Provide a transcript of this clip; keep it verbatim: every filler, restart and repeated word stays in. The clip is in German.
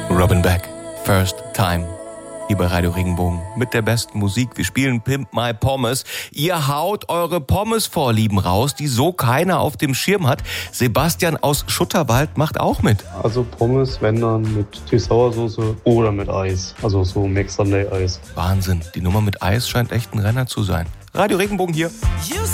Robin Beck, First Time. Hier bei Radio Regenbogen mit der besten Musik. Wir spielen Pimp My Pommes. Ihr haut eure Pommes-Vorlieben raus, die so keiner auf dem Schirm hat. Sebastian aus Schutterwald macht auch mit. Also Pommes, wenn dann mit Süß-Sauersoße oder mit Eis. Also so Mix-Sunday-Eis. Wahnsinn, die Nummer mit Eis scheint echt ein Renner zu sein. Radio Regenbogen hier.